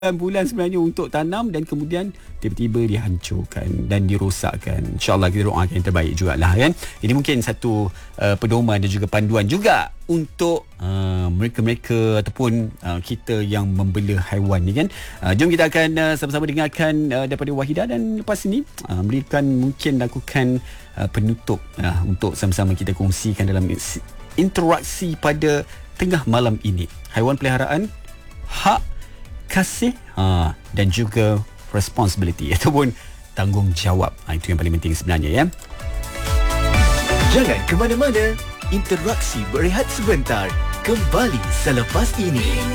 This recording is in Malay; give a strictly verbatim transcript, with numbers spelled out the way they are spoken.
bulan sebenarnya untuk tanam dan kemudian tiba-tiba dihancurkan dan dirosakkan. InsyaAllah kita doakan yang terbaik jugalah kan. Ini mungkin satu uh, pedoman dan juga panduan juga untuk uh, mereka-mereka ataupun uh, kita yang membela haiwan ni kan. Uh, jom kita akan uh, sama-sama dengarkan uh, daripada Wahidah dan lepas ini uh, berikan mungkin lakukan uh, penutup uh, untuk sama-sama kita kongsikan dalam interaksi pada tengah malam ini. Haiwan peliharaan, hak, kasih ha, dan juga responsibility ataupun tanggungjawab. Ha, itu yang paling penting sebenarnya ya. Jangan ke mana-mana. Interaksi berehat sebentar. Kembali selepas ini.